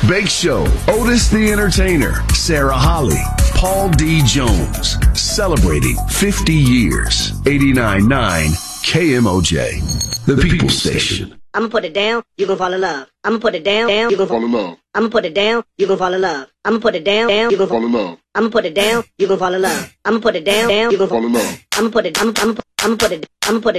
Bake Show, Otis the Entertainer, Sarah Holly, Paul D. Jones, celebrating 50 years. 89.9 KMOJ, the People Station. I'ma put it down, you gon' fall in love. I'ma put it down, you gon' fall in love. I'ma put it down, you gon' fall in love. I'ma put it down, you gon' fall in love. I'ma put it down, you gon' fall in love. I'ma put it down, you gon' fall in love. I'ma put it